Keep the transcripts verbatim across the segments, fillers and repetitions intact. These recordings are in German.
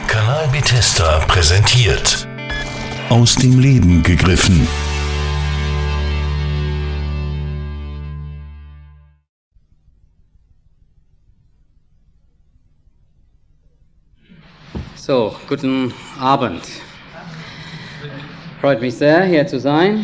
Kanal Bethesda präsentiert Aus dem Leben gegriffen. So, guten Abend. Freut mich sehr, hier zu sein.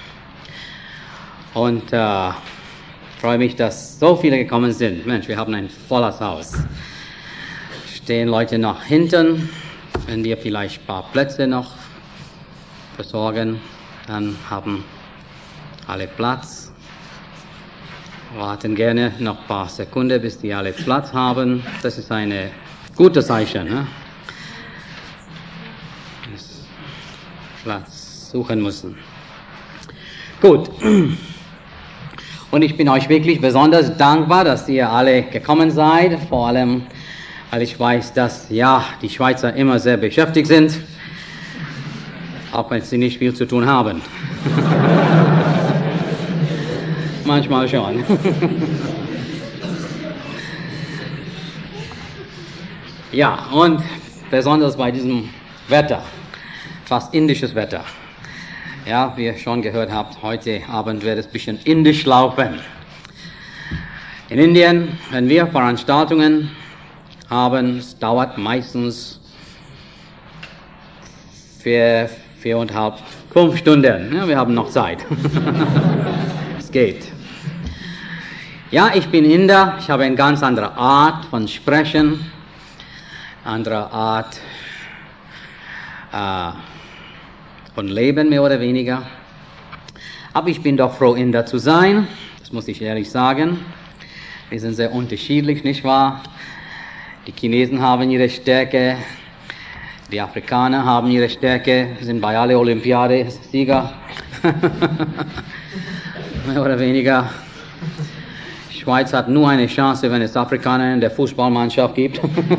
Und äh, freue mich, dass so viele gekommen sind. Mensch, wir haben ein volles Haus. Stehen Leute noch hinten. Wenn wir vielleicht ein paar Plätze noch besorgen, dann haben alle Platz. Warten gerne noch ein paar Sekunden, bis die alle Platz haben. Das ist eine gute Zeichen, ne? Platz suchen müssen. Gut. Und ich bin euch wirklich besonders dankbar, dass ihr alle gekommen seid, vor allem, weil ich weiß, dass ja, die Schweizer immer sehr beschäftigt sind, auch wenn sie nicht viel zu tun haben. Manchmal schon. Ja, und besonders bei diesem Wetter. Fast indisches Wetter. Ja, wie ihr schon gehört habt, heute Abend wird es ein bisschen indisch laufen. In Indien, wenn wir Veranstaltungen haben, es dauert meistens vier, viereinhalb, fünf Stunden. Ja, wir haben noch Zeit. Es geht. Ja, ich bin Inder. Ich habe eine ganz andere Art von Sprechen, andere Art äh, von Leben, mehr oder weniger. Aber ich bin doch froh, Inder zu sein. Das muss ich ehrlich sagen. Wir sind sehr unterschiedlich, nicht wahr? Die Chinesen haben ihre Stärke, die Afrikaner haben ihre Stärke, sind bei alle Olympiade-Sieger. Mehr oder weniger. Die Schweiz hat nur eine Chance, wenn es Afrikaner in der Fußballmannschaft gibt.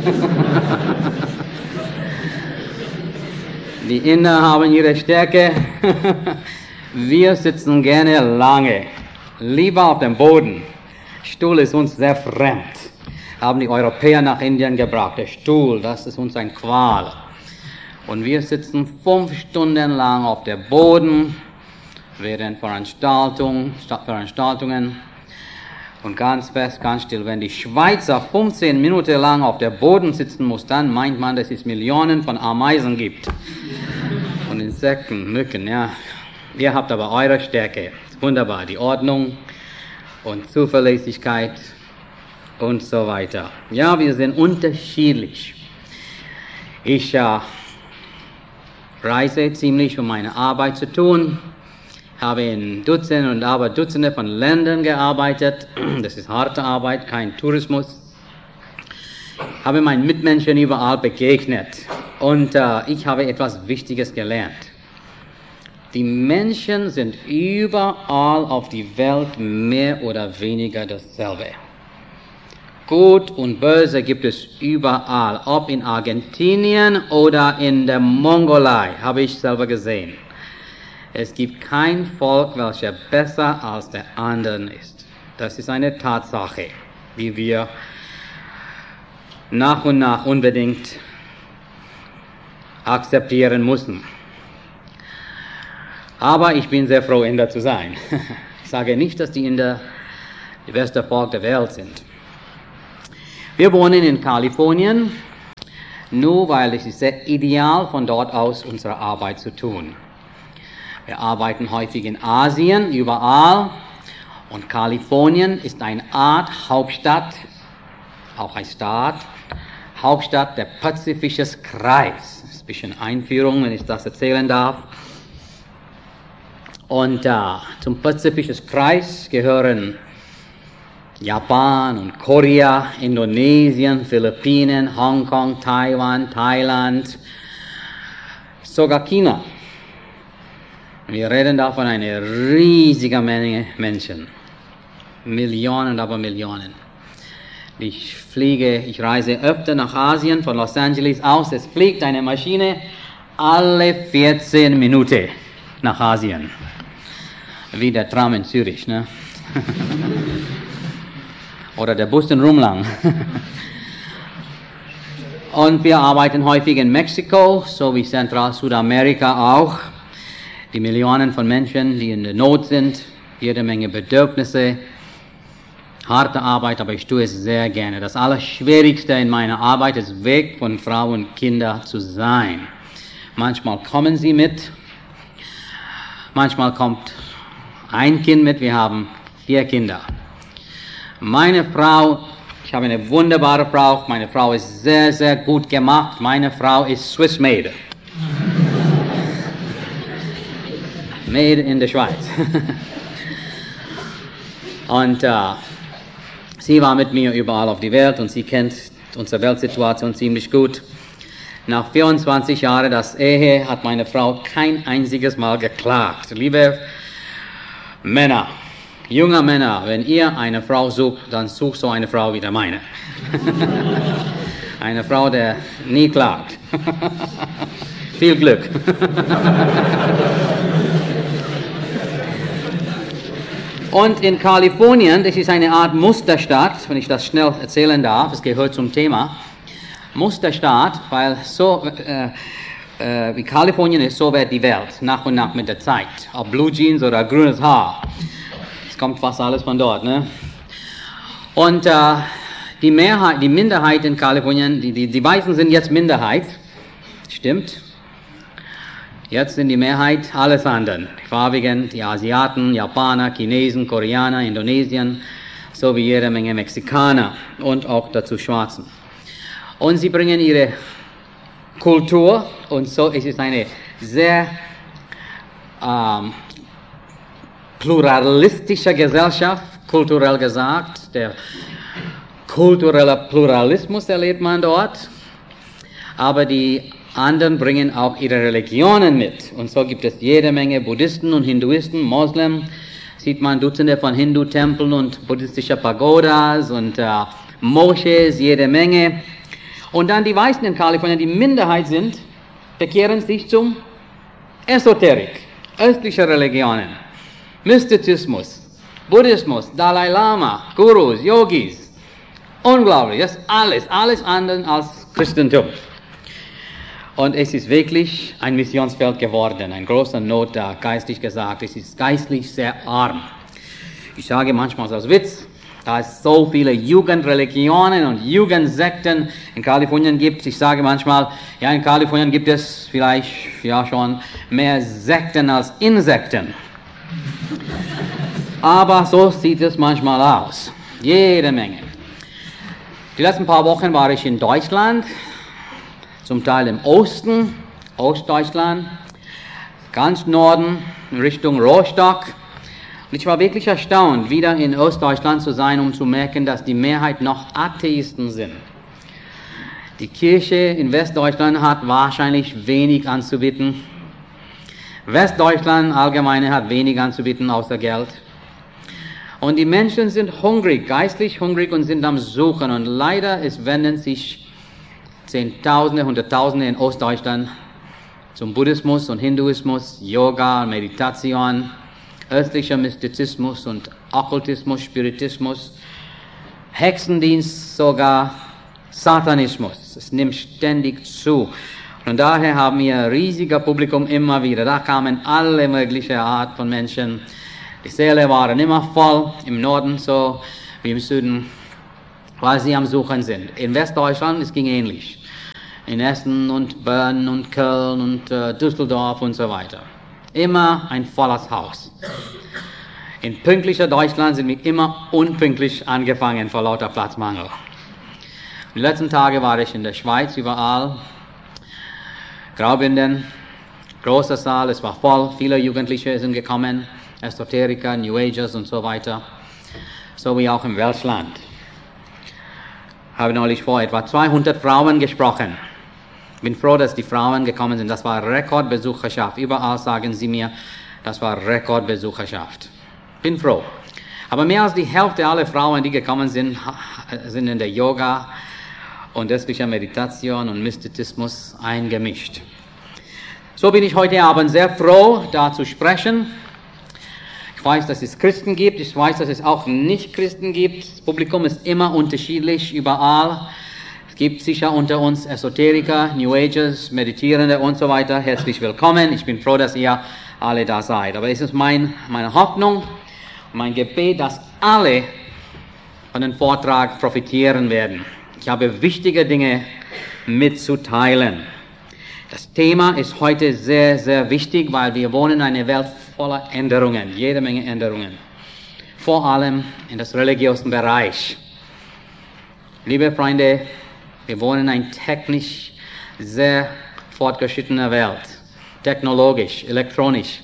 Die Inder haben ihre Stärke. Wir sitzen gerne lange, lieber auf dem Boden. Stuhl ist uns sehr fremd. Haben die Europäer nach Indien gebracht. Der Stuhl, das ist uns ein Qual. Und wir sitzen fünf Stunden lang auf dem Boden während Veranstaltungen, Veranstaltungen und ganz fest, ganz still. Wenn die Schweizer fünfzehn Minuten lang auf dem Boden sitzen muss, dann meint man, dass es Millionen von Ameisen gibt. Und Insekten, Mücken, ja. Ihr habt aber eure Stärke. Wunderbar, die Ordnung und Zuverlässigkeit und so weiter. Ja, wir sind unterschiedlich. Ich äh, reise ziemlich, um meine Arbeit zu tun. Habe in Dutzenden und aber Dutzende von Ländern gearbeitet. Das ist harte Arbeit, kein Tourismus. Habe meinen Mitmenschen überall begegnet. Und äh, ich habe etwas Wichtiges gelernt. Die Menschen sind überall auf die Welt mehr oder weniger dasselbe. Gut und Böse gibt es überall, ob in Argentinien oder in der Mongolei, habe ich selber gesehen. Es gibt kein Volk, welches besser als der andere ist. Das ist eine Tatsache, die wir nach und nach unbedingt akzeptieren müssen. Aber ich bin sehr froh, Inder zu sein. Ich sage nicht, dass die Inder das beste Volk der Welt sind. Wir wohnen in Kalifornien, nur weil es ist sehr ideal, von dort aus unsere Arbeit zu tun. Wir arbeiten häufig in Asien, überall. Und Kalifornien ist eine Art Hauptstadt, auch ein Staat, Hauptstadt der Pazifischen Kreis. Das ist ein bisschen Einführung, wenn ich das erzählen darf. Und äh, zum Pazifischen Kreis gehören Japan und Korea, Indonesien, Philippinen, Hongkong, Taiwan, Thailand, sogar China. Wir reden da von einer riesigen Menge Menschen. Millionen, aber Millionen. Ich fliege, ich reise öfter nach Asien, von Los Angeles aus. Es fliegt eine Maschine alle vierzehn Minuten nach Asien. Wie der Tram in Zürich, ne? Oder der Bus in Rumlang. Und wir arbeiten häufig in Mexiko, so wie Zentral-Südamerika auch. Die Millionen von Menschen, die in der Not sind, jede Menge Bedürfnisse, harte Arbeit, aber ich tue es sehr gerne. Das Allerschwierigste in meiner Arbeit ist, weg von Frau und Kinder zu sein. Manchmal kommen sie mit, manchmal kommt ein Kind mit, wir haben vier Kinder. Meine Frau, ich habe eine wunderbare Frau, meine Frau ist sehr, sehr gut gemacht, meine Frau ist Swiss made. Made in der Schweiz. Und uh, sie war mit mir überall auf die Welt und sie kennt unsere Weltsituation ziemlich gut. Nach vierundzwanzig Jahren das Ehe hat meine Frau kein einziges Mal geklagt. Liebe Männer, junge Männer, wenn ihr eine Frau sucht, dann sucht so eine Frau wie der meine. Eine Frau, der nie klagt. Viel Glück. Und in Kalifornien, das ist eine Art Musterstaat, wenn ich das schnell erzählen darf, es gehört zum Thema. Musterstaat, weil so äh, äh, wie Kalifornien ist, so wird die Welt nach und nach mit der Zeit. Ob Blue Jeans oder grünes Haar, es kommt fast alles von dort, ne? Und äh, die Mehrheit, die Minderheit in Kalifornien, die, die, die Weißen sind jetzt Minderheit, stimmt. Jetzt sind die Mehrheit alles anderen, die Farbigen, die Asiaten, Japaner, Chinesen, Koreaner, Indonesien, sowie jede Menge Mexikaner und auch dazu Schwarzen. Und sie bringen ihre Kultur, und so ist es eine sehr ähm, pluralistische Gesellschaft, kulturell gesagt. Der kulturelle Pluralismus erlebt man dort, aber die anderen bringen auch ihre Religionen mit. Und so gibt es jede Menge Buddhisten und Hinduisten, Moslem, sieht man Dutzende von Hindu-Tempeln und buddhistische Pagodas und äh, Moschus, jede Menge. Und dann die Weißen in Kalifornien, die Minderheit sind, bekehren sich zum Esoterik, östliche Religionen, Mystizismus, Buddhismus, Dalai Lama, Gurus, Yogis. Unglaublich, das ist alles, alles anders als Christentum. Und es ist wirklich ein Missionsfeld geworden, ein großer Not da, geistlich gesagt. Es ist geistlich sehr arm. Ich sage manchmal als Witz, da es so viele Jugendreligionen und Jugendsekten in Kalifornien gibt. Ich sage manchmal, ja, in Kalifornien gibt es vielleicht ja schon mehr Sekten als Insekten. Aber so sieht es manchmal aus. Jede Menge. Die letzten paar Wochen war ich in Deutschland, zum Teil im Osten, Ostdeutschland, ganz Norden, in Richtung Rostock. Und ich war wirklich erstaunt, wieder in Ostdeutschland zu sein, um zu merken, dass die Mehrheit noch Atheisten sind. Die Kirche in Westdeutschland hat wahrscheinlich wenig anzubieten. Westdeutschland allgemein hat wenig anzubieten, außer Geld. Und die Menschen sind hungrig, geistlich hungrig und sind am Suchen. Und leider, es wenden sich Zehntausende, Hunderttausende in Ostdeutschland zum Buddhismus und Hinduismus, Yoga, Meditation, östlicher Mystizismus und Okkultismus, Spiritismus, Hexendienst, sogar Satanismus. Es nimmt ständig zu. Und daher haben wir ein riesiges Publikum immer wieder. Da kamen alle möglichen Art von Menschen. Die Säle waren immer voll, im Norden so wie im Süden, weil sie am Suchen sind. In Westdeutschland, es ging ähnlich. In Essen und Bern und Köln und äh, Düsseldorf und so weiter. Immer ein volles Haus. In pünktlicher Deutschland sind wir immer unpünktlich angefangen vor lauter Platzmangel. Die letzten Tage war ich in der Schweiz, überall. Graubünden, großer Saal, es war voll, viele Jugendliche sind gekommen, Esoteriker, New Agers und so weiter, so wie auch im Welschland. Ich habe neulich vor etwa zweihundert Frauen gesprochen. Ich bin froh, dass die Frauen gekommen sind. Das war Rekordbesucherschaft. Überall sagen sie mir, das war Rekordbesucherschaft. Bin froh. Aber mehr als die Hälfte aller Frauen, die gekommen sind, sind in der Yoga und östlicher Meditation und Mystizismus eingemischt. So bin ich heute Abend sehr froh, da zu sprechen. Ich weiß, dass es Christen gibt, ich weiß, dass es auch Nicht-Christen gibt. Das Publikum ist immer unterschiedlich, überall. Es gibt sicher unter uns Esoteriker, New Agers, Meditierende und so weiter. Herzlich willkommen. Ich bin froh, dass ihr alle da seid. Aber es ist mein, meine Hoffnung, mein Gebet, dass alle von dem Vortrag profitieren werden. Ich habe wichtige Dinge mitzuteilen. Das Thema ist heute sehr, sehr wichtig, weil wir wohnen in einer Welt voller Änderungen, jede Menge Änderungen. Vor allem in das religiösen Bereich. Liebe Freunde, wir wohnen in einer technisch sehr fortgeschrittenen Welt. Technologisch, elektronisch.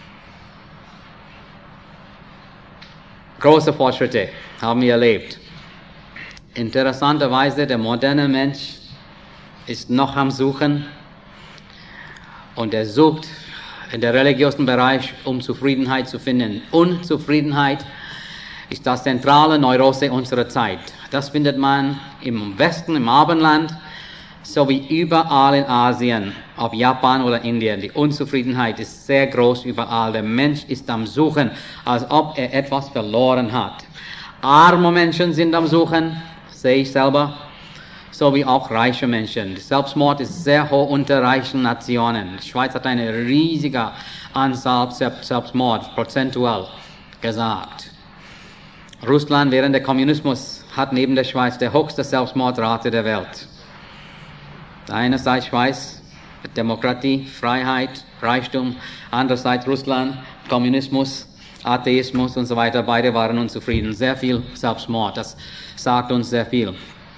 Große Fortschritte haben wir erlebt. Interessanterweise, der moderne Mensch ist noch am Suchen und er sucht in der religiösen Bereich, um Zufriedenheit zu finden. Unzufriedenheit ist das zentrale Neurose unserer Zeit. Das findet man im Westen, im Abendland, sowie überall in Asien, ob Japan oder Indien. Die Unzufriedenheit ist sehr groß überall. Der Mensch ist am Suchen, als ob er etwas verloren hat. Arme Menschen sind am Suchen, sehe ich selber, sowie auch reiche Menschen. Selbstmord ist sehr hoch unter reichen Nationen. Die Schweiz hat eine riesige Anzahl Selbstmord, prozentual gesagt. Russland während der Kommunismus hat neben der Schweiz die höchste Selbstmordrate der Welt. Einerseits Schweiz, Demokratie, Freiheit, Reichtum, andererseits Russland, Kommunismus, Atheismus und so weiter. Beide waren unzufrieden. Sehr viel Selbstmord, das sagt uns sehr viel.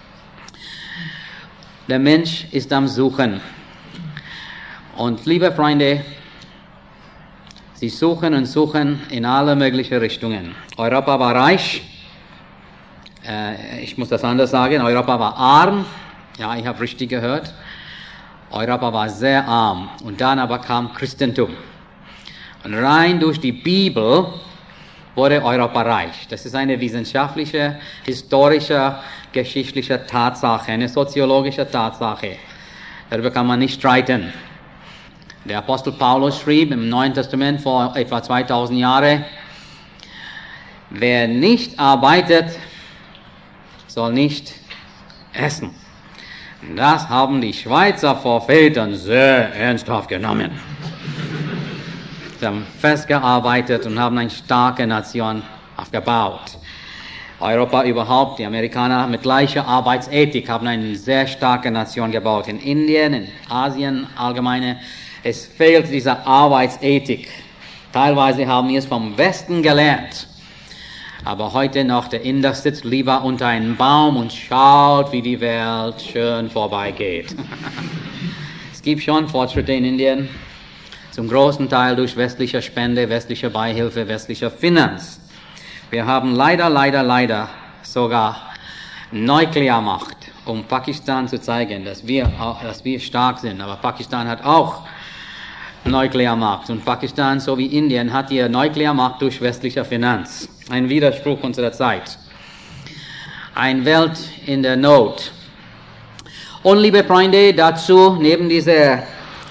Der Mensch ist am Suchen. Und liebe Freunde, sie suchen und suchen in alle möglichen Richtungen. Europa war reich. Äh, ich muss das anders sagen. Europa war arm. Ja, ich habe richtig gehört. Europa war sehr arm. Und dann aber kam Christentum. Und rein durch die Bibel wurde Europa reich. Das ist eine wissenschaftliche, historische, geschichtliche Tatsache, eine soziologische Tatsache. Darüber kann man nicht streiten. Der Apostel Paulus schrieb im Neuen Testament vor etwa zweitausend Jahren, wer nicht arbeitet, soll nicht essen. Das haben die Schweizer Vorvätern sehr ernsthaft genommen. Sie haben festgearbeitet und haben eine starke Nation aufgebaut. Europa überhaupt, die Amerikaner mit gleicher Arbeitsethik haben eine sehr starke Nation gebaut. In Indien, in Asien allgemein, es fehlt diese Arbeitsethik. Teilweise haben wir es vom Westen gelernt. Aber heute noch, der Inder sitzt lieber unter einem Baum und schaut, wie die Welt schön vorbeigeht. Es gibt schon Fortschritte in Indien, zum großen Teil durch westliche Spende, westliche Beihilfe, westliche Finanz. Wir haben leider, leider, leider sogar Nuklearmacht, um Pakistan zu zeigen, dass wir, dass wir stark sind. Aber Pakistan hat auch Nuklearmacht. Und Pakistan sowie Indien hat ihr Nuklearmacht durch westliche Finanz. Ein Widerspruch unserer Zeit. Eine Welt in der Not. Und liebe Freunde, dazu neben dieser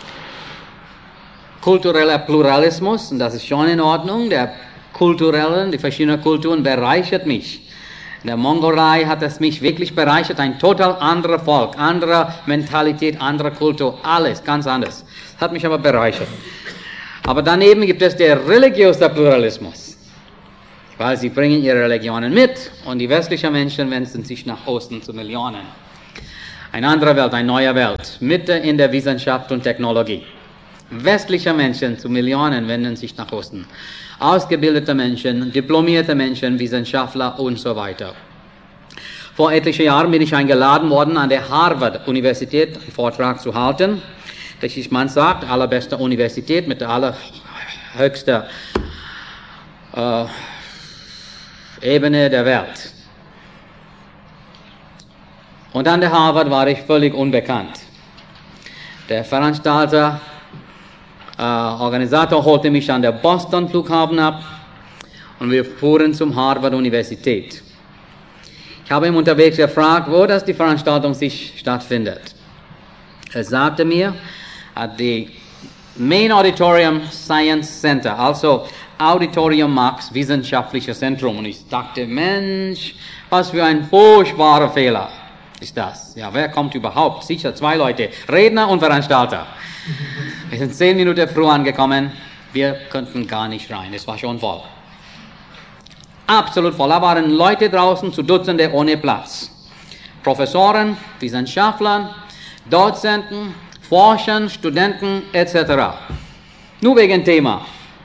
kultureller Pluralismus, und das ist schon in Ordnung, der kulturellen, die verschiedenen Kulturen bereichert mich. In der Mongolei hat es mich wirklich bereichert, ein total anderes Volk, andere Mentalität, andere Kultur, alles ganz anders. Das hat mich aber bereichert. Aber daneben gibt es den religiösen Pluralismus, weil sie bringen ihre Religionen mit und die westlichen Menschen wenden sich nach Osten zu Millionen. Eine andere Welt, eine neue Welt, Mitte in der Wissenschaft und Technologie. Westliche Menschen zu Millionen wenden sich nach Osten. Ausgebildete Menschen, diplomierte Menschen, Wissenschaftler und so weiter. Vor etlichen Jahren bin ich eingeladen worden, an der Harvard-Universität einen Vortrag zu halten. Das ist, man sagt, allerbeste Universität mit der allerhöchsten äh, Ebene der Welt. Und an der Harvard war ich völlig unbekannt. Der Veranstalter, äh, Organisator holte mich an der Boston Flughafen ab und wir fuhren zum Harvard-Universität. Ich habe ihn unterwegs gefragt, wo das die Veranstaltung sich stattfindet. Er sagte mir, at the Main Auditorium Science Center, also Auditorium Max, wissenschaftliches Zentrum. Und ich dachte, Mensch, was für ein furchtbarer Fehler. ist das. Ja, wer kommt überhaupt? Sicher zwei Leute, Redner und Veranstalter. Wir sind zehn Minuten früh angekommen, wir konnten gar nicht rein, es war schon voll. Absolut voll, da waren Leute draußen zu Dutzende ohne Platz. Professoren, Wissenschaftler, Dozenten, Forscher, Studenten et cetera. Nur wegen Thema.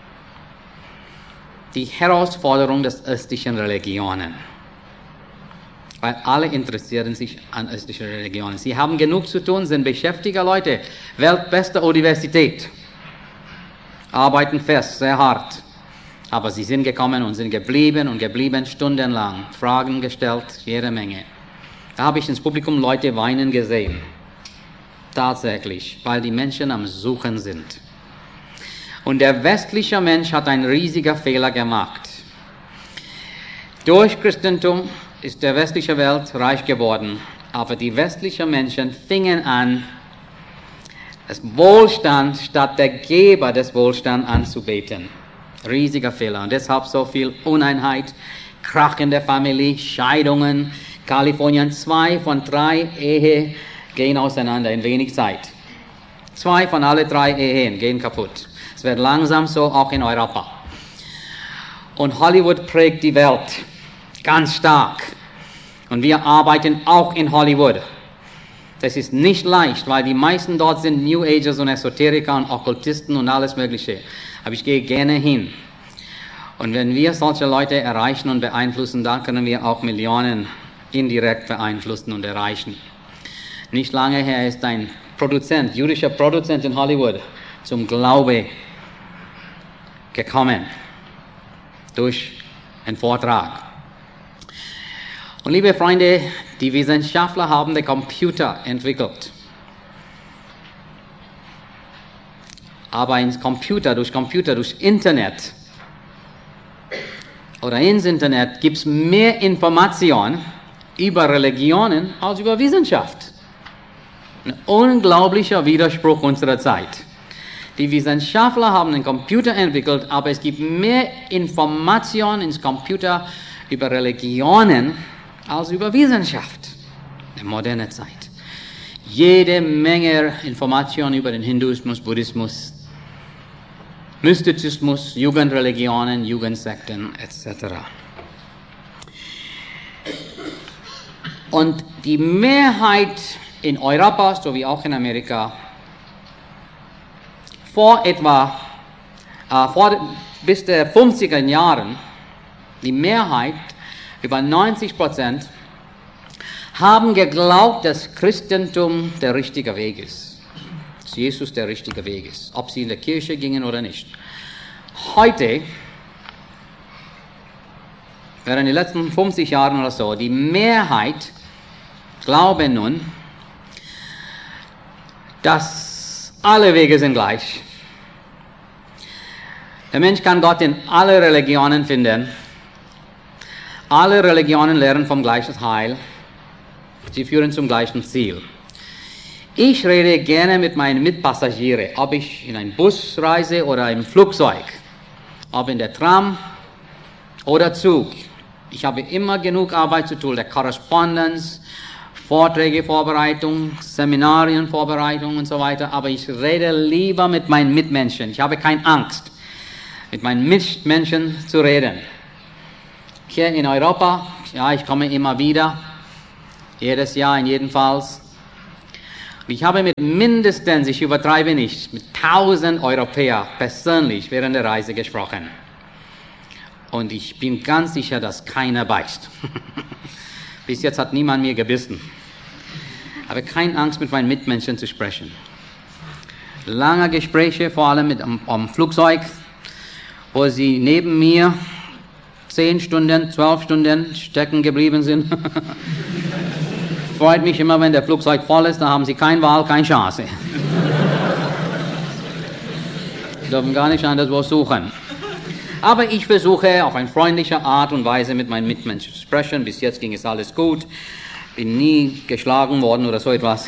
Die Herausforderung des östlichen Religionen. Weil alle interessieren sich an östlichen Religionen. Sie haben genug zu tun, sind beschäftigte Leute, weltbeste Universität, arbeiten fest, sehr hart. Aber sie sind gekommen und sind geblieben und geblieben stundenlang, Fragen gestellt, jede Menge. Da habe ich ins Publikum Leute weinen gesehen. Tatsächlich, weil die Menschen am Suchen sind. Und der westliche Mensch hat einen riesigen Fehler gemacht. Durch Christentum ist der westliche Welt reich geworden, aber die westlichen Menschen fingen an, das Wohlstand statt der Geber des Wohlstands anzubeten. Riesiger Fehler. Und deshalb so viel Uneinheit, Krach in der Familie, Scheidungen. Kalifornien, zwei von drei Ehen gehen auseinander in wenig Zeit. Zwei von alle drei Ehen gehen kaputt. Es wird langsam so auch in Europa. Und Hollywood prägt die Welt ganz stark. Und wir arbeiten auch in Hollywood. Das ist nicht leicht, weil die meisten dort sind New Agers und Esoteriker und Okkultisten und alles Mögliche. Aber ich gehe gerne hin. Und wenn wir solche Leute erreichen und beeinflussen, dann können wir auch Millionen indirekt beeinflussen und erreichen. Nicht lange her ist ein Produzent, jüdischer Produzent in Hollywood, zum Glaube gekommen. Durch einen Vortrag. Und liebe Freunde, die Wissenschaftler haben den Computer entwickelt. Aber ins Computer, durch Computer, durch Internet oder ins Internet gibt es mehr Informationen über Religionen als über Wissenschaft. Ein unglaublicher Widerspruch unserer Zeit. Die Wissenschaftler haben einen Computer entwickelt, aber es gibt mehr Informationen ins Computer über Religionen als über Wissenschaft in der modernen Zeit. Jede Menge Informationen über den Hinduismus, Buddhismus, Mystizismus, Jugendreligionen, Jugendsekten et cetera. Und die Mehrheit in Europa, sowie auch in Amerika, vor etwa, äh, vor, bis der fünfziger Jahren, die Mehrheit, über neunzig Prozent, haben geglaubt, dass Christentum der richtige Weg ist. Dass Jesus der richtige Weg ist, ob sie in der Kirche gingen oder nicht. Heute, während den letzten fünfzig Jahren oder so, die Mehrheit glauben nun, dass alle Wege sind gleich. Der Mensch kann Gott in alle Religionen finden. Alle Religionen lehren vom gleichen Heil. Sie führen zum gleichen Ziel. Ich rede gerne mit meinen Mitpassagieren, ob ich in einem Bus reise oder im Flugzeug, ob in der Tram oder Zug. Ich habe immer genug Arbeit zu tun, der Korrespondenz, Vorträge, Vorbereitung, Seminarien, Vorbereitung und so weiter. Aber ich rede lieber mit meinen Mitmenschen. Ich habe keine Angst, mit meinen Mitmenschen zu reden. Hier in Europa, ja, ich komme immer wieder, jedes Jahr in jedem Fall. Ich habe mit mindestens, ich übertreibe nicht, mit tausend Europäern persönlich während der Reise gesprochen. Und ich bin ganz sicher, dass keiner beißt. Bis jetzt hat niemand mir gebissen. Ich habe keine Angst, mit meinen Mitmenschen zu sprechen. Lange Gespräche, vor allem mit, am, am Flugzeug, wo sie neben mir zehn Stunden, zwölf Stunden stecken geblieben sind. Freut mich immer, wenn der Flugzeug voll ist, dann haben sie keine Wahl, keine Chance. Sie dürfen gar nicht anderswo suchen. Aber ich versuche auf eine freundliche Art und Weise mit meinen Mitmenschen zu sprechen. Bis jetzt ging es alles gut. Bin nie geschlagen worden oder so etwas.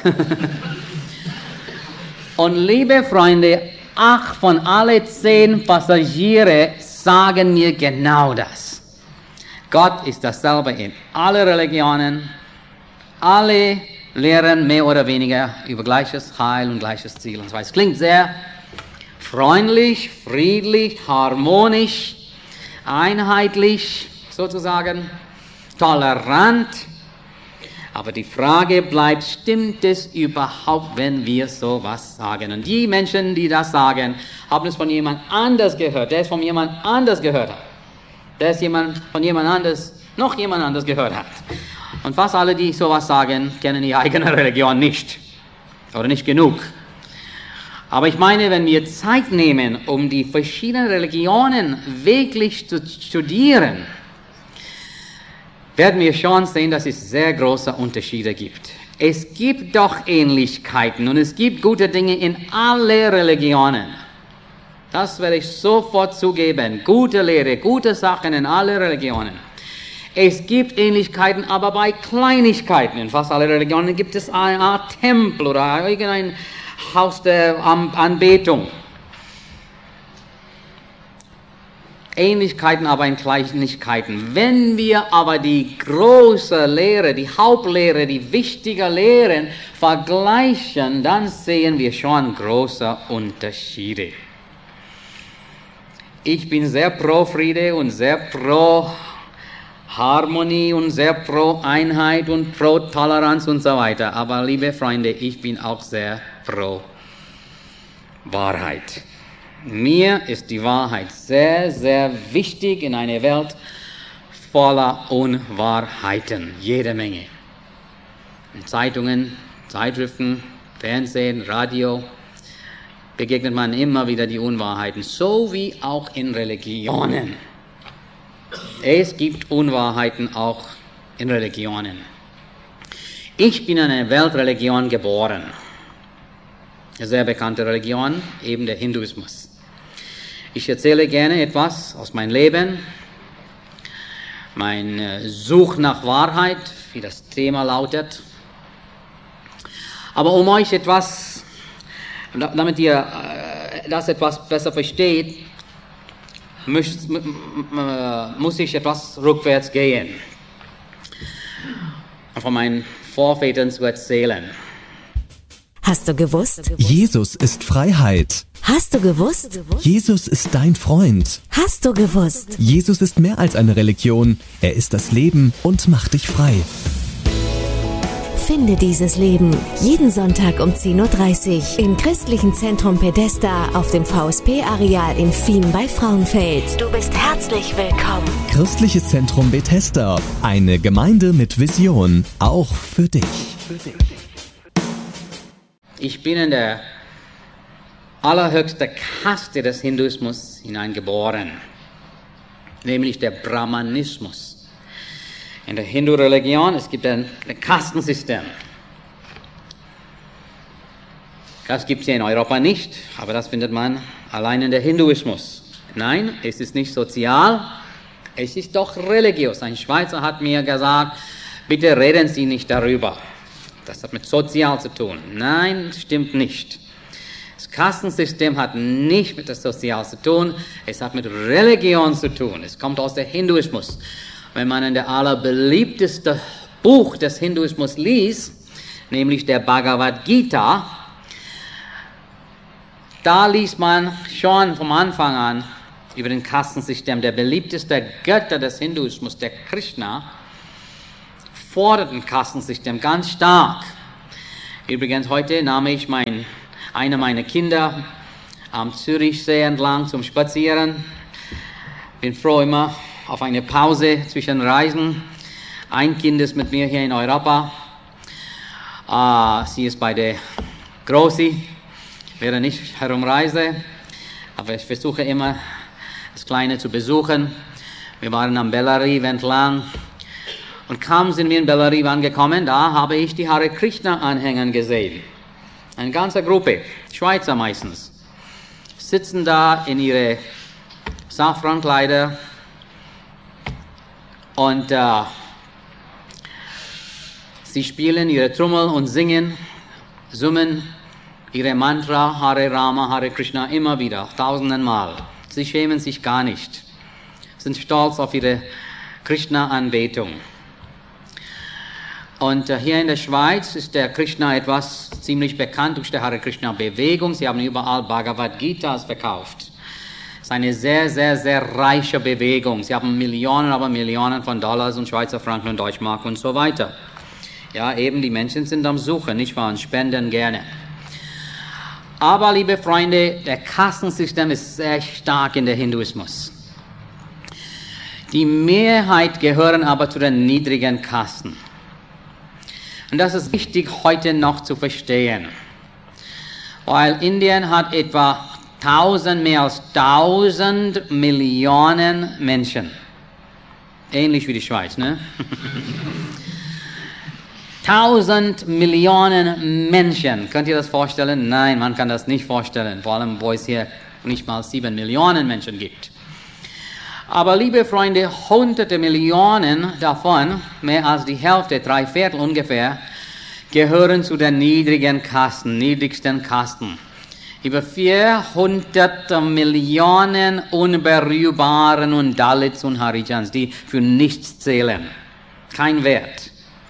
Und liebe Freunde, acht von alle zehn Passagiere sagen mir genau das. Gott ist dasselbe in allen Religionen, Alle lehren mehr oder weniger über gleiches Heil und gleiches Ziel. Und zwar, es klingt sehr freundlich, friedlich, harmonisch, einheitlich sozusagen, tolerant. Aber die Frage bleibt, stimmt es überhaupt, wenn wir sowas sagen? Und die Menschen, die das sagen, haben es von jemand anders gehört, der es von jemand anders gehört hat, der es jemand, von jemand anders, noch jemand anders gehört hat. Und fast alle, die sowas sagen, kennen die eigene Religion nicht oder nicht genug. Aber ich meine, wenn wir Zeit nehmen, um die verschiedenen Religionen wirklich zu studieren, werden wir schon sehen, dass es sehr große Unterschiede gibt. Es gibt doch Ähnlichkeiten und es gibt gute Dinge in alle Religionen. Das werde ich sofort zugeben. Gute Lehre, gute Sachen in alle Religionen. Es gibt Ähnlichkeiten, aber bei Kleinigkeiten. In fast allen Religionen gibt es eine Art Tempel oder irgendein Haus der Anbetung. Ähnlichkeiten, aber in Kleinigkeiten. Wenn wir aber die große Lehre, die Hauptlehre, die wichtige Lehren vergleichen, dann sehen wir schon große Unterschiede. Ich bin sehr pro Friede und sehr pro Harmonie und sehr pro Einheit und pro Toleranz und so weiter. Aber liebe Freunde, ich bin auch sehr pro Wahrheit. Mir ist die Wahrheit sehr, sehr wichtig in einer Welt voller Unwahrheiten. Jede Menge. In Zeitungen, Zeitschriften, Fernsehen, Radio begegnet man immer wieder die Unwahrheiten, so wie auch in Religionen. Es gibt Unwahrheiten auch in Religionen. Ich bin in einer Weltreligion geboren. Eine sehr bekannte Religion, eben der Hinduismus. Ich erzähle gerne etwas aus meinem Leben, mein Such nach Wahrheit, wie das Thema lautet. Aber um euch etwas, damit ihr das etwas besser versteht, muss ich etwas rückwärts gehen, von meinen Vorvätern zu erzählen. Hast du gewusst? Jesus ist Freiheit. Hast du gewusst? Jesus ist dein Freund. Hast du gewusst? Jesus ist mehr als eine Religion. Er ist das Leben und macht dich frei. Finde dieses Leben jeden Sonntag um zehn Uhr dreißig im Christlichen Zentrum Bethesda auf dem V S P-Areal in Fien bei Frauenfeld. Du bist herzlich willkommen. Christliches Zentrum Bethesda. Eine Gemeinde mit Vision. Auch für dich. Ich bin in der allerhöchsten Kaste des Hinduismus hineingeboren, nämlich der Brahmanismus. In der Hindu-Religion, es gibt ein, ein Kastensystem. Das gibt es hier in Europa nicht, aber das findet man allein in der Hinduismus. Nein, es ist nicht sozial, es ist doch religiös. Ein Schweizer hat mir gesagt, bitte reden Sie nicht darüber. Das hat mit sozial zu tun. Nein, stimmt nicht. Das Kastensystem hat nicht mit dem Sozial zu tun, es hat mit Religion zu tun. Es kommt aus dem Hinduismus. Wenn man in der allerbeliebteste Buch des Hinduismus liest, nämlich der Bhagavad Gita, da liest man schon vom Anfang an über den Kastensystem. Der beliebteste Götter des Hinduismus, der Krishna, fordert ein Kastensystem ganz stark. Übrigens, heute nahm ich mein, eine meiner Kinder am Zürichsee entlang zum Spazieren. Bin froh immer auf eine Pause zwischen Reisen. Ein Kind ist mit mir hier in Europa. Uh, sie ist bei der Grossi, während ich herumreise. Aber ich versuche immer, das Kleine zu besuchen. Wir waren am Bellariv entlang. Und kaum sind wir in Bellariv angekommen, da habe ich die Hare Krishna-Anhänger gesehen. Eine ganze Gruppe, Schweizer meistens, sitzen da in ihre Safrankleider und äh, sie spielen ihre Trommel und singen, summen ihre Mantra Hare Rama, Hare Krishna immer wieder, tausenden Mal. Sie schämen sich gar nicht, sind stolz auf ihre Krishna-Anbetung. Und äh, hier in der Schweiz ist der Krishna etwas ziemlich bekannt durch die Hare Krishna Bewegung. Sie haben überall Bhagavad Gitas verkauft. Es ist eine sehr, sehr, sehr reiche Bewegung. Sie haben Millionen, aber Millionen von Dollars und Schweizer Franken und Deutschmark und so weiter. Ja, eben die Menschen sind am Suchen, nicht wahr? Und spenden gerne. Aber, liebe Freunde, der Kastensystem ist sehr stark in der Hinduismus. Die Mehrheit gehören aber zu den niedrigen Kasten. Und das ist wichtig heute noch zu verstehen. Weil Indien hat etwa tausend, mehr als tausend Millionen Menschen. Ähnlich wie die Schweiz, ne? Tausend Millionen Menschen. Könnt ihr das vorstellen? Nein, man kann das nicht vorstellen. Vor allem, wo es hier nicht mal sieben Millionen Menschen gibt. Aber, liebe Freunde, hunderte Millionen davon, mehr als die Hälfte, drei Viertel ungefähr, gehören zu den niedrigen Kasten, niedrigsten Kasten. Über vierhundert Millionen Unberührbaren und Dalits und Harijans, die für nichts zählen. Kein Wert.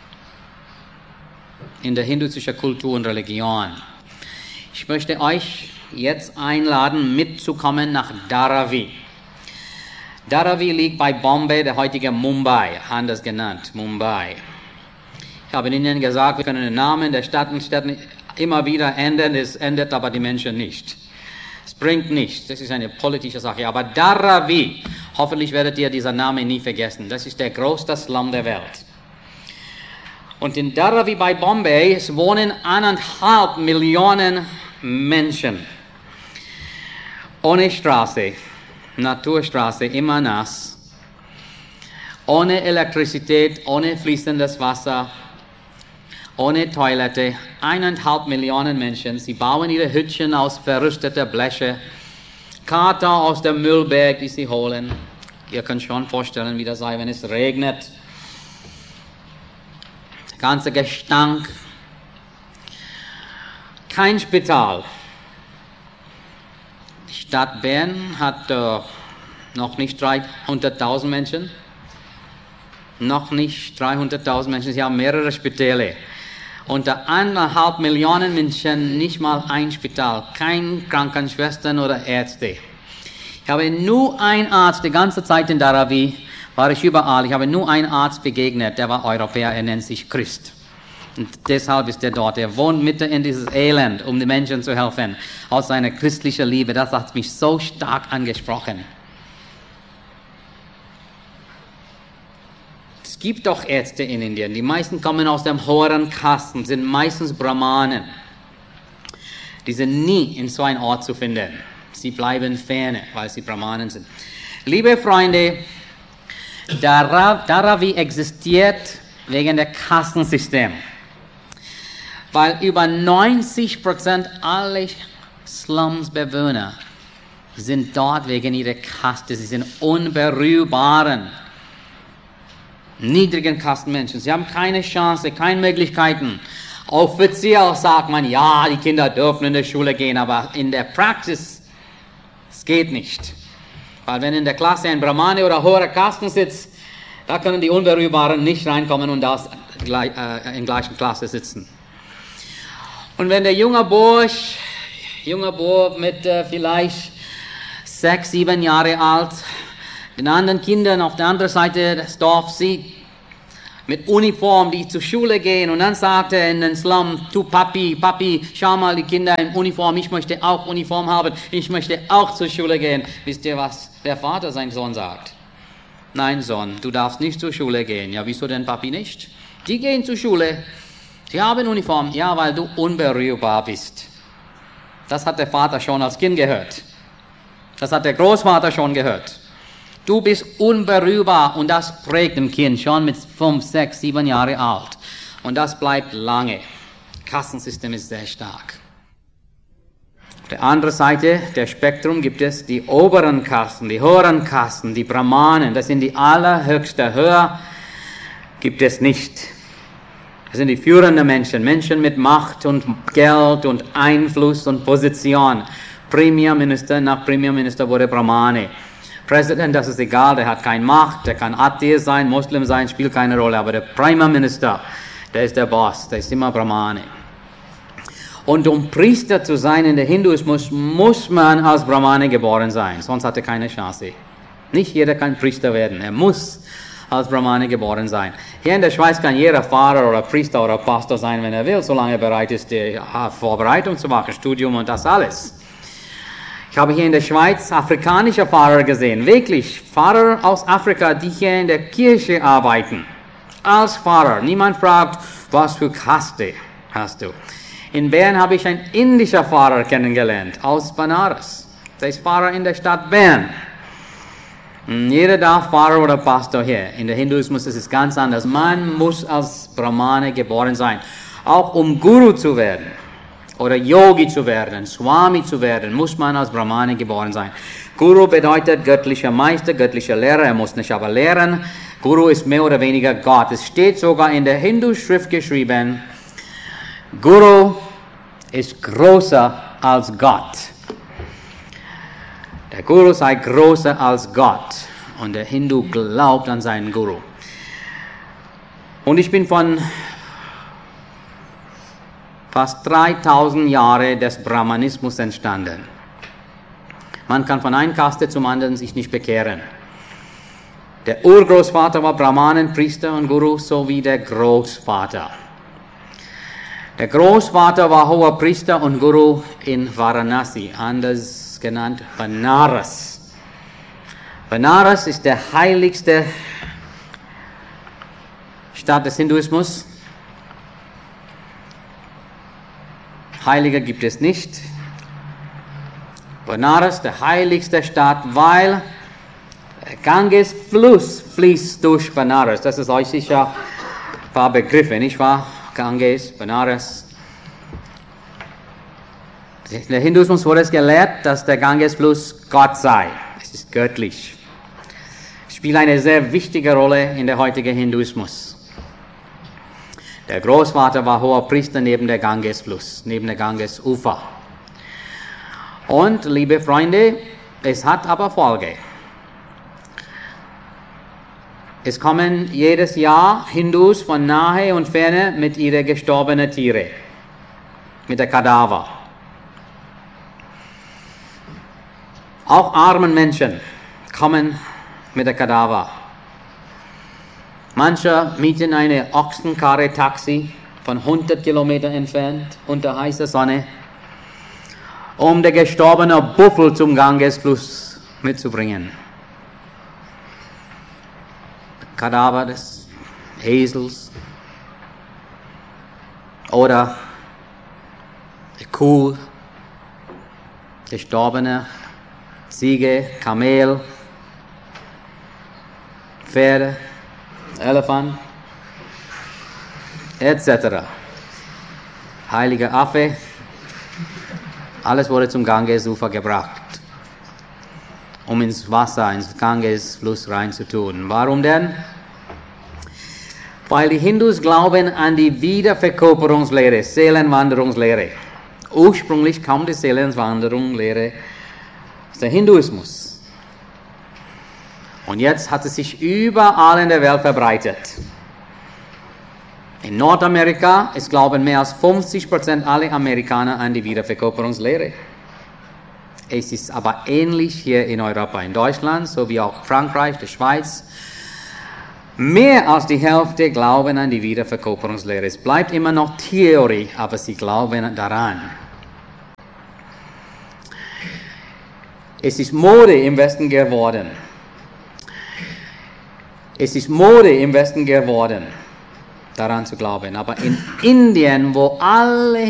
In der hinduistischen Kultur und Religion. Ich möchte euch jetzt einladen, mitzukommen nach Dharavi. Dharavi liegt bei Bombay, der heutige Mumbai, anders genannt, Mumbai. Ich habe Ihnen gesagt, wir können den Namen der Stadt und Städte immer wieder ändern, es ändert aber die Menschen nicht. Es bringt nichts, das ist eine politische Sache. Aber Dharavi, hoffentlich werdet ihr diesen Namen nie vergessen, das ist der größte Slum der Welt. Und in Dharavi bei Bombay es wohnen eineinhalb Millionen Menschen. Ohne Straße. Naturstraße, immer nass, ohne Elektrizität, ohne fließendes Wasser, ohne Toilette, eineinhalb Millionen Menschen. Sie bauen ihre Hütchen aus verrüsteter Bleche, Karton aus dem Müllberg, die sie holen. Ihr könnt schon vorstellen, wie das sei, wenn es regnet. Der ganze Gestank. Kein Spital. Die Stadt Bern hat äh, noch nicht dreihunderttausend Menschen. Noch nicht dreihunderttausend Menschen. Sie haben mehrere Spitäle. Unter eineinhalb Millionen Menschen nicht mal ein Spital. Keine Krankenschwestern oder Ärzte. Ich habe nur einen Arzt, die ganze Zeit in Dharavi war ich überall. Ich habe nur einen Arzt begegnet, der war Europäer, er nennt sich Christ. Und deshalb ist er dort. Er wohnt mitten in dieses Elend, um den Menschen zu helfen. Aus seiner christlichen Liebe. Das hat mich so stark angesprochen. Es gibt doch Ärzte in Indien. Die meisten kommen aus dem höheren Kasten, sind meistens Brahmanen. Die sind nie in so einem Ort zu finden. Sie bleiben ferne, weil sie Brahmanen sind. Liebe Freunde, Dharavi existiert wegen der Kastensystem. Weil über neunzig Prozent aller Slumsbewohner sind dort wegen ihrer Kaste. Sie sind unberührbaren, niedrigen Kastenmenschen. Sie haben keine Chance, keine Möglichkeiten. Offiziell sagt man, ja, die Kinder dürfen in die Schule gehen, aber in der Praxis, es geht nicht. Weil wenn in der Klasse ein Brahmane oder hoher Kasten sitzt, da können die Unberührbaren nicht reinkommen und das gleich, äh, in der gleichen Klasse sitzen. Und wenn der junge Bursch, junger Bub mit äh, vielleicht sechs, sieben Jahre alt, den anderen Kindern auf der anderen Seite des Dorfs sieht, mit Uniform, die zur Schule gehen, und dann sagt er in den Slum, du Papi, Papi, schau mal die Kinder in Uniform, ich möchte auch Uniform haben, ich möchte auch zur Schule gehen. Wisst ihr, was der Vater seinem Sohn sagt? Nein, Sohn, du darfst nicht zur Schule gehen. Ja, wieso denn, Papi, nicht? Die gehen zur Schule, sie haben Uniform, ja, weil du unberührbar bist. Das hat der Vater schon als Kind gehört. Das hat der Großvater schon gehört. Du bist unberührbar, und das prägt dem Kind schon mit fünf, sechs, sieben Jahre alt. Und das bleibt lange. Das Kastensystem ist sehr stark. Auf der anderen Seite des Spektrums gibt es die oberen Kasten, die höheren Kasten, die Brahmanen. Das sind die allerhöchsten. Höher gibt es nicht. Das sind die führenden Menschen, Menschen mit Macht und Geld und Einfluss und Position. Premierminister nach Premierminister wurde Brahmane. Präsident, das ist egal, der hat keine Macht, der kann Atheist sein, Muslim sein, spielt keine Rolle, aber der Premierminister, Der ist der Boss, der ist immer Brahmane. Und um Priester zu sein in der Hinduismus, muss man als Brahmane geboren sein, sonst hat er keine Chance. Nicht jeder kann Priester werden, er muss als Brahmane geboren sein. Hier in der Schweiz kann jeder Pfarrer oder Priester oder Pastor sein, wenn er will, solange er bereit ist, die Vorbereitung zu machen, Studium und das alles. Ich habe hier in der Schweiz afrikanische Pfarrer gesehen, wirklich Pfarrer aus Afrika, die hier in der Kirche arbeiten, als Pfarrer. Niemand fragt, was für Kaste hast du. In Bern habe ich einen indischen Pfarrer kennengelernt, aus Banaras. Der ist Pfarrer in der Stadt Bern. Jeder darf Pfarrer oder Pastor hier. In der Hinduismus ist es ganz anders. Man muss als Brahmane geboren sein. Auch um Guru zu werden oder Yogi zu werden, Swami zu werden, muss man als Brahmane geboren sein. Guru bedeutet göttlicher Meister, göttlicher Lehrer. Er muss nicht aber lehren. Guru ist mehr oder weniger Gott. Es steht sogar in der Hindu-Schrift geschrieben, Guru ist größer als Gott. Der Guru sei größer als Gott und der Hindu glaubt an seinen Guru. Und ich bin von fast dreitausend Jahren des Brahmanismus entstanden. Man kann von einer Kaste zum anderen sich nicht bekehren. Der Urgroßvater war Brahmanen, Priester und Guru, so wie der Großvater. Der Großvater war hoher Priester und Guru in Varanasi, anders genannt Banaras. Banaras ist der heiligste Stadt des Hinduismus. Heiliger gibt es nicht. Banaras, der heiligste Stadt, weil der Ganges-Fluss fließt durch Banaras. Das ist euch sicher ein paar Begriffe, nicht wahr? Ganges, Banaras. In der Hinduismus wurde es gelehrt, dass der Gangesfluss Gott sei. Es ist göttlich. Es spielt eine sehr wichtige Rolle in der heutigen Hinduismus. Der Großvater war hoher Priester neben der Gangesfluss, neben der Gangesufer. Und, liebe Freunde, es hat aber Folge. Es kommen jedes Jahr Hindus von nahe und ferne mit ihren gestorbenen Tieren, mit der Kadaver. Auch armen Menschen kommen mit der Kadaver. Manche mieten eine Ochsenkarre-Taxi von hundert Kilometern entfernt unter heißer Sonne, um den gestorbenen Buffel zum Gangesfluss mitzubringen. Kadaver des Esels oder die Kuh, gestorbene Ziege, Kamel, Pferde, Elefant, et cetera. Heiliger Affe, alles wurde zum Gangesufer gebracht, um ins Wasser, ins Gangesfluss reinzutun. Warum denn? Weil die Hindus glauben an die Wiederverkörperungslehre, Seelenwanderungslehre. Ursprünglich kam die Seelenwanderungslehre aus dem Hinduismus. Und jetzt hat es sich überall in der Welt verbreitet. In Nordamerika, es glauben mehr als fünfzig Prozent aller Amerikaner an die Wiederverkörperungslehre. Es ist aber ähnlich hier in Europa, in Deutschland, sowie auch Frankreich, der Schweiz. Mehr als die Hälfte glauben an die Wiederverkörperungslehre. Es bleibt immer noch Theorie, aber sie glauben daran. Es ist Mode im Westen geworden. Es ist Mode im Westen geworden, daran zu glauben. Aber in Indien, wo alle